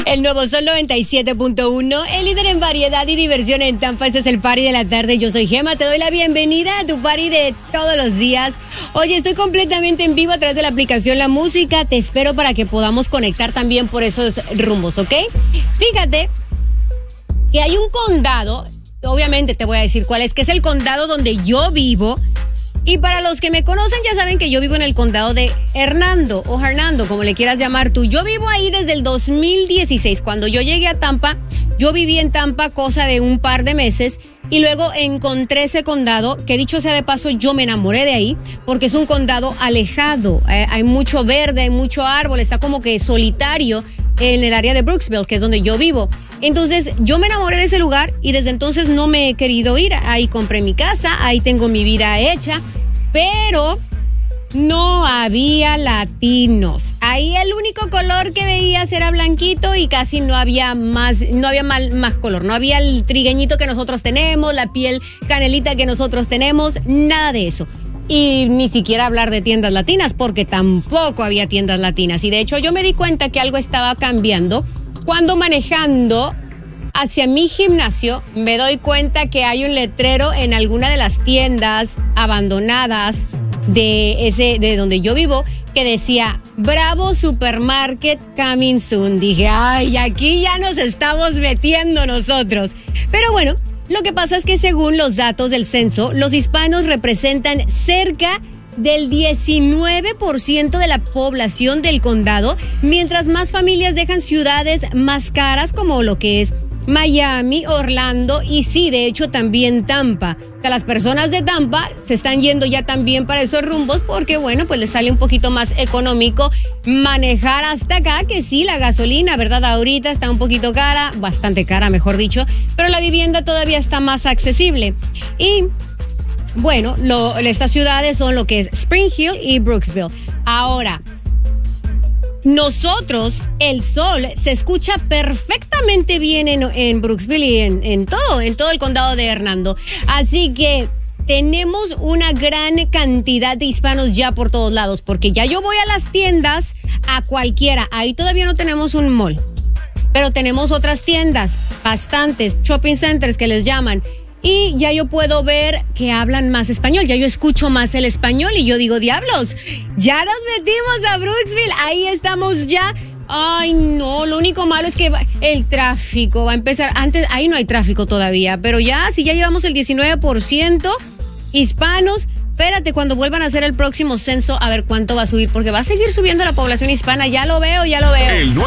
El nuevo Sol 97.1, el líder en variedad y diversión en Tampa. Este es el party de la tarde. Yo soy Gema, te doy la bienvenida a tu party de todos los días. Oye, estoy completamente en vivo a través de la aplicación La Música. Te espero para que podamos conectar también por esos rumbos, ¿ok? Fíjate que hay un condado, obviamente te voy a decir cuál es, que es el condado donde yo vivo. Y para los que me conocen ya saben que yo vivo en el condado de Hernando, o Hernando, como le quieras llamar tú. Yo vivo ahí desde el 2016. Cuando yo llegué a Tampa, yo viví en Tampa cosa de un par de meses y luego encontré ese condado, que dicho sea de paso, yo me enamoré de ahí porque es un condado alejado. Hay mucho verde, hay mucho árbol, está como que solitario en el área de Brooksville, que es donde yo vivo. Entonces, yo me enamoré de ese lugar y desde entonces no me he querido ir. Ahí compré mi casa, ahí tengo mi vida hecha, pero no había latinos. Ahí el único color que veías era blanquito y casi no había más color. No había el trigueñito que nosotros tenemos, la piel canelita que nosotros tenemos, nada de eso. Y ni siquiera hablar de tiendas latinas, porque tampoco había tiendas latinas. Y de hecho yo me di cuenta que algo estaba cambiando cuando manejando hacia mi gimnasio me doy cuenta que hay un letrero en alguna de las tiendas abandonadas de donde yo vivo que decía Bravo Supermarket Coming Soon. Dije, ay, aquí ya nos estamos metiendo nosotros. Pero bueno, lo que pasa es que según los datos del censo, los hispanos representan cerca del 19% de la población del condado, mientras más familias dejan ciudades más caras como lo que es Miami, Orlando y sí, de hecho también Tampa. O sea, las personas de Tampa se están yendo ya también para esos rumbos porque, bueno, pues les sale un poquito más económico manejar hasta acá, que sí, la gasolina, ¿verdad? Ahorita está un poquito cara, bastante cara, mejor dicho, pero la vivienda todavía está más accesible. Y bueno, estas ciudades son lo que es Spring Hill y Brooksville. Ahora, nosotros, el sol se escucha perfectamente bien en Brooksville y en todo el condado de Hernando. Así que tenemos una gran cantidad de hispanos ya por todos lados, porque ya yo voy a las tiendas, a cualquiera. Ahí todavía no tenemos un mall, pero tenemos otras tiendas, bastantes, shopping centers que les llaman. Y ya yo puedo ver que hablan más español, ya yo escucho más el español y yo digo, diablos, ya nos metimos a Brooksville, ahí estamos ya. Ay, no, lo único malo es que el tráfico va a empezar. Antes, ahí no hay tráfico todavía, pero ya, si ya llevamos el 19% hispanos, espérate, cuando vuelvan a hacer el próximo censo, a ver cuánto va a subir, porque va a seguir subiendo la población hispana, ya lo veo.